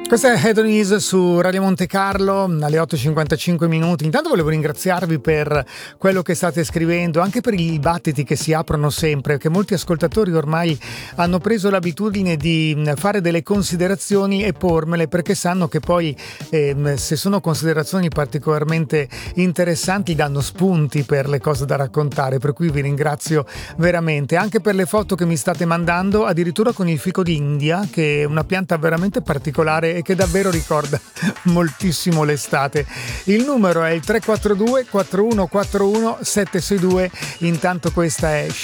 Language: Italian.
Questa è Head on Ease su Radio Monte Carlo alle 8:55 minuti. Intanto volevo ringraziarvi per quello che state scrivendo, anche per i dibattiti che si aprono sempre, che molti ascoltatori ormai hanno preso l'abitudine di fare delle considerazioni e pormele, perché sanno che poi se sono considerazioni particolarmente interessanti danno spunti per le cose da raccontare, per cui vi ringrazio veramente, anche per le foto che mi state mandando, addirittura con il fico d'India, che è una pianta veramente particolare e che davvero ricorda moltissimo l'estate. Il numero è il 342 4141 762. Intanto questa è